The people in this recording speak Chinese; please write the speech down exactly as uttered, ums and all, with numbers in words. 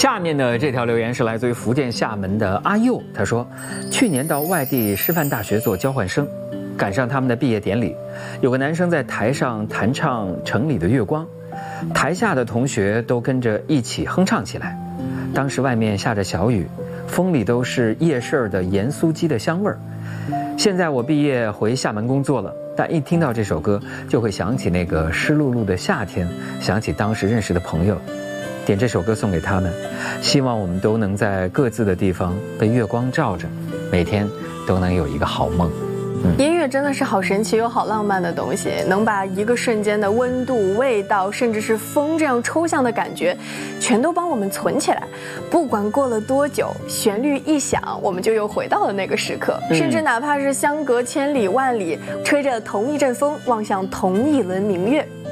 下面的这条留言是来自于福建厦门的阿佑，他说，去年到外地师范大学做交换生，赶上他们的毕业典礼，有个男生在台上弹唱《城里的月光》，台下的同学都跟着一起哼唱起来。当时外面下着小雨，风里都是夜市的盐酥鸡的香味儿。现在我毕业回厦门工作了，但一听到这首歌，就会想起那个湿漉漉的夏天，想起当时认识的朋友。点这首歌送给他们，希望我们都能在各自的地方被月光照着，每天都能有一个好梦。 嗯、音乐真的是好神奇又好浪漫的东西，能把一个瞬间的温度、味道，甚至是风这样抽象的感觉，全都帮我们存起来。不管过了多久，旋律一响，我们就又回到了那个时刻。嗯、甚至哪怕是相隔千里万里，吹着同一阵风，望向同一轮明月。